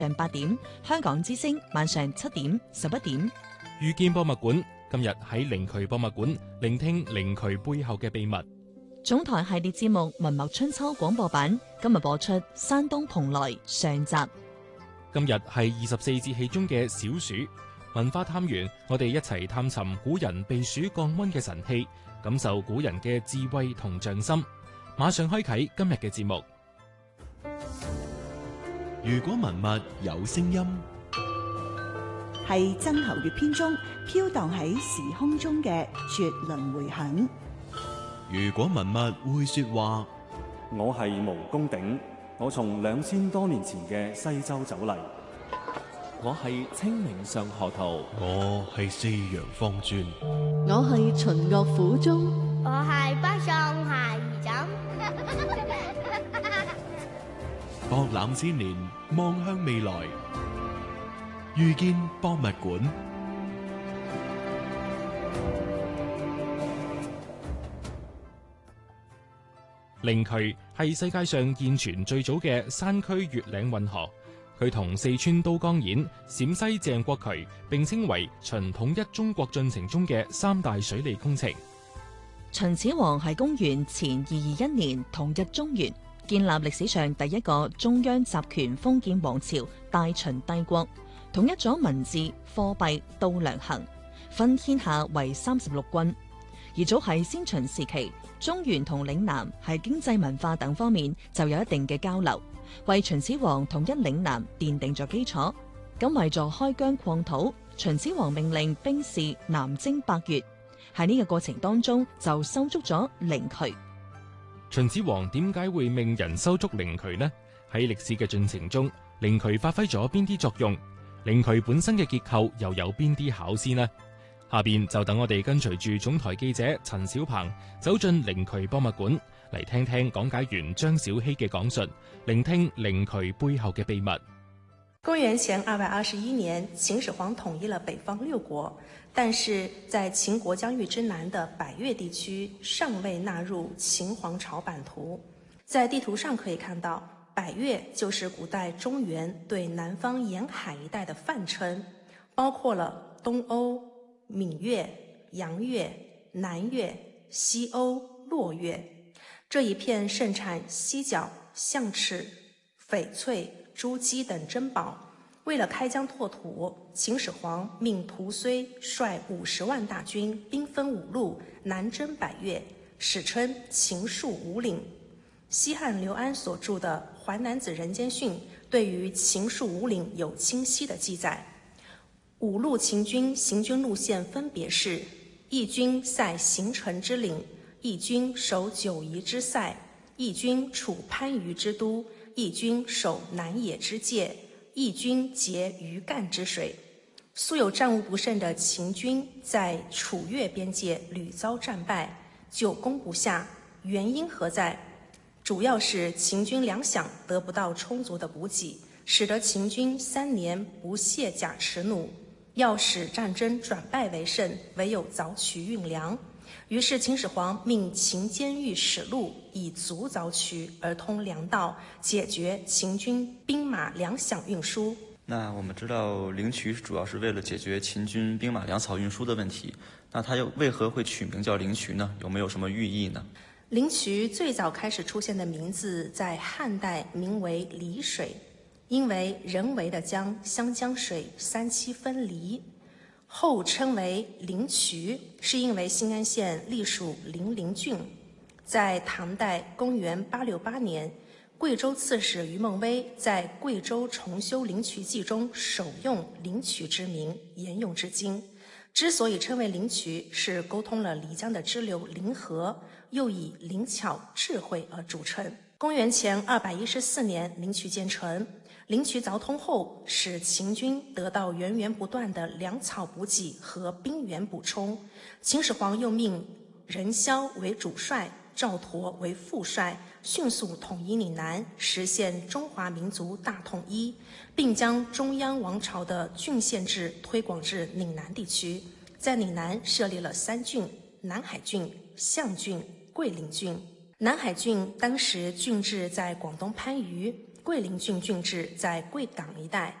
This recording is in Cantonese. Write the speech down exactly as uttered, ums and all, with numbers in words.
上八點，香港之聲晚上七點、十一點。 遇見博物館今日喺靈渠博物館聆聽靈渠背後嘅秘密。 總台系列節目《文墨春秋》廣播版今日播出《山東蓬萊》上集。 今日係二十四節氣中嘅小暑，文化探源，我哋一齊探尋古人避暑降溫嘅神器，感受古人嘅智慧同匠心。馬上開啟今日嘅節目。 如果文物有聲音， 係曾侯乙編中飄蕩喺時空中嘅絕倫迴響。 如果文物會說話， 我係毛公鼎，我從兩千多年前嘅西周走嚟。 我係清明上河圖， 我係四陽方尊， 我係秦樂府中， 我係北上下二枕。 博覽千年，望向未來，遇見博物館。 靈渠係世界上現存最早嘅山區越嶺運河，佢同四川都江堰、陝西鄭國渠並稱為秦統一中國進程中嘅三大水利工程。 秦始皇係公元前二二一年統一中原，建立歷史上第一個中央集權封建王朝大秦帝國，統一咗文字、貨幣、度量衡，分天下為三十六郡。而早喺先秦時期，中原同嶺南喺經濟文化等方面就有一定嘅交流，為秦始皇統一嶺南奠定咗基礎。咁為咗開疆擴土，秦始皇命令兵士南征百越，喺呢個過程當中就修築咗靈渠。 秦始皇點解會命人修築靈渠呢？喺歷史嘅進程中，靈渠發揮咗邊啲作用？靈渠本身嘅結構又有邊啲巧思呢？下邊就等我哋跟隨住總台記者陳小鵬走進靈渠博物館，嚟聽聽講解員張小希嘅講述，聆聽靈渠背後嘅秘密。 公元前二百二十一年，秦始皇統一了北方六國，但是在秦國疆域之南的百越地區尚未納入秦皇朝版圖。在地圖上可以看到，百越就是古代中原對南方沿海一帶的泛稱，包括了東歐、閩越、陽越、南越、西歐、洛越。這一片盛產犀角、象翅、翡翠、珠璣等珍寶。為了開疆拓土，秦始皇命屠睢率五十萬大軍，兵分五路南征百越，史稱秦戍五嶺。西漢劉安所著的《淮南子·人間訓》對於秦戍五嶺有清晰的記載。五路秦軍行軍路線分別是：一軍塞行城之嶺，一軍守九夷之塞，一軍處番禺之都，一軍守南野之界，一軍截魚幹之水。素有戰無不勝的秦軍在楚越邊界屢遭戰敗，久攻不下，原因何在？主要是秦軍糧饷得不到充足的補給，使得秦軍三年不卸甲持弩。要使戰爭轉敗為勝，唯有鑿渠運糧。於是秦始皇命秦監獄使路，以足鑿渠而通糧道，解決秦軍兵馬糧饷運輸。 那我們知道靈渠主要是為了解決秦軍兵馬糧草運輸的問題，那它又為何會取名叫靈渠呢？有沒有什麼寓意呢？ 靈渠最早開始出現的名字在漢代名為離水，因為人為的將湘江水三七分離，後稱為靈渠，是因為新安縣隸屬零陵郡。在唐代公元八六八年，貴州刺史於夢薇在《貴州重修靈渠記》中首用靈渠之名，沿用至今。之所以稱為靈渠，是溝通了漓江的支流靈河，又以靈巧智慧而著稱。公元前二百一十四年，靈渠建成。靈渠鑿通後，使秦軍得到源源不斷的糧草補給和兵源補充。秦始皇又命任囂為主帥，趙佗為副帥，迅速統一嶺南，實現中華民族大統一，並將中央王朝的郡縣制推廣至嶺南地區。在嶺南設立了三郡：南海郡、象郡、桂林郡。南海郡當時郡治在廣東番禺， 桂林郡郡治在贵港一带，